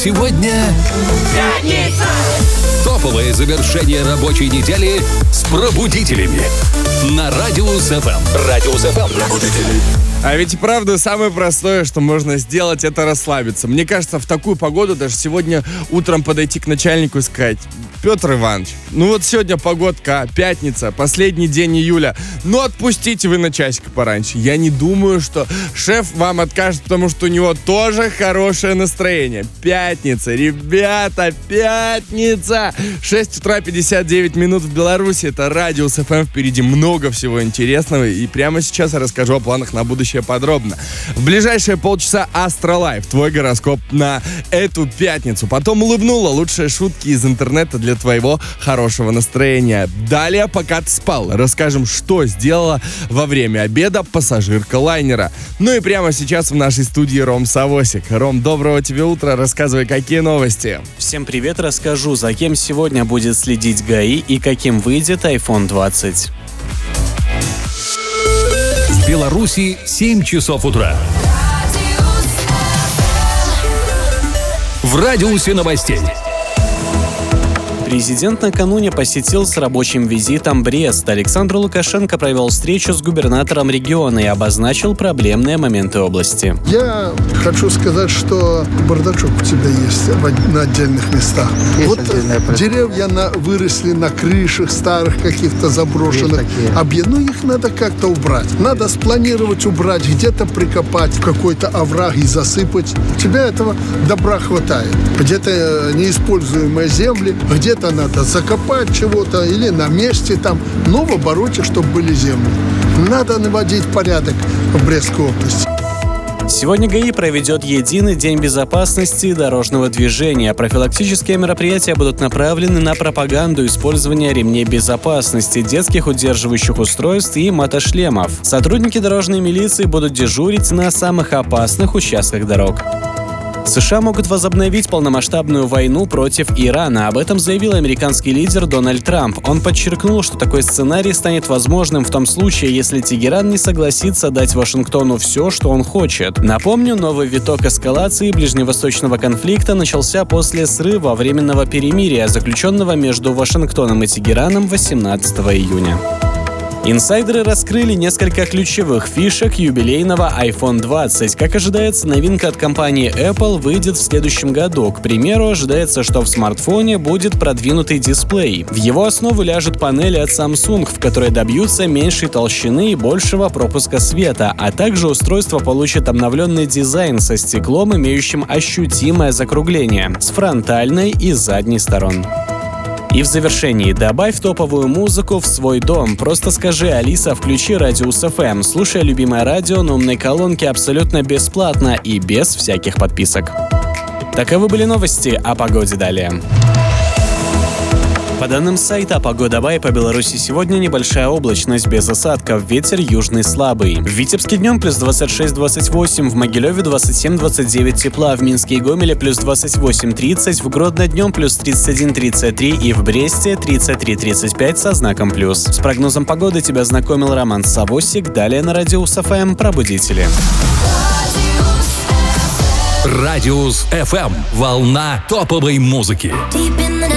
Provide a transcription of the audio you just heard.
сегодня... Пятница! Топовое завершение рабочей недели с пробудителями. На Радиус ФМ. Радиус ФМ. Пробудители. А ведь правда самое простое, что можно сделать, это расслабиться. Мне кажется, в такую погоду даже сегодня утром подойти к начальнику и сказать: Петр Иванович, ну вот сегодня погодка, пятница, последний день июля, ну отпустите вы на часик пораньше. Я не думаю, что шеф вам откажет, потому что у него тоже хорошее настроение. Пятница, ребята, пятница! 6 утра 59 минут в Беларуси, это Радиус ФМ, впереди много всего интересного, и прямо сейчас я расскажу о планах на будущее подробно. В ближайшие полчаса Астролайф, твой гороскоп на эту пятницу. Потом улыбнула, лучшие шутки из интернета для твоего хорошего настроения. Далее, пока ты спал, расскажем, что сделала во время обеда пассажирка лайнера. Ну и прямо сейчас в нашей студии Ром Савосик. Ром, доброго тебе утра, рассказывай, какие новости. Всем привет, расскажу, за кем сегодня будет следить ГАИ и каким выйдет iPhone 20. В Беларуси 7 часов утра. В радиусе новостей. Президент накануне посетил с рабочим визитом Брест. Александр Лукашенко провел встречу с губернатором региона и обозначил проблемные моменты области. Я хочу сказать, что бардачок у тебя есть на отдельных местах. Вот деревья выросли на крышах старых каких-то заброшенных объектов. Ну, их надо как-то убрать. Надо спланировать, убрать, где-то прикопать в какой-то овраг и засыпать. У тебя этого добра хватает. Где-то неиспользуемые земли, где-то надо закопать чего-то или на месте там, но в обороте, чтобы были земли. Надо наводить порядок в Брестской области. Сегодня ГАИ проведет единый день безопасности и дорожного движения. Профилактические мероприятия будут направлены на пропаганду использования ремней безопасности, детских удерживающих устройств и мотошлемов. Сотрудники дорожной милиции будут дежурить на самых опасных участках дорог. США могут возобновить полномасштабную войну против Ирана. Об этом заявил американский лидер Дональд Трамп. Он подчеркнул, что такой сценарий станет возможным в том случае, если Тегеран не согласится дать Вашингтону все, что он хочет. Напомню, новый виток эскалации ближневосточного конфликта начался после срыва временного перемирия, заключенного между Вашингтоном и Тегераном 18 июня. Инсайдеры раскрыли несколько ключевых фишек юбилейного iPhone 20. Как ожидается, новинка от компании Apple выйдет в следующем году. К примеру, ожидается, что в смартфоне будет продвинутый дисплей. В его основу ляжет панель от Samsung, в которой добьются меньшей толщины и большего пропуска света, а также устройство получит обновленный дизайн со стеклом, имеющим ощутимое закругление с фронтальной и задней сторон. И в завершении добавь топовую музыку в свой дом. Просто скажи: Алиса, включи Радиус ФМ. Слушай любимое радио на умной колонке абсолютно бесплатно и без всяких подписок. Таковы были новости, о погоде далее. По данным сайта Погода.бай, по Беларуси сегодня небольшая облачность без осадков, ветер южный слабый. В Витебске днем плюс 26-28, в Могилеве 27-29 тепла, в Минске и Гомеле плюс 28-30, в Гродно днем плюс 31-33 и в Бресте 33-35 со знаком плюс. С прогнозом погоды тебя знакомил Роман Савосик, далее на Радиус ФМ «Пробудители». Радиус ФМ. Волна топовой музыки.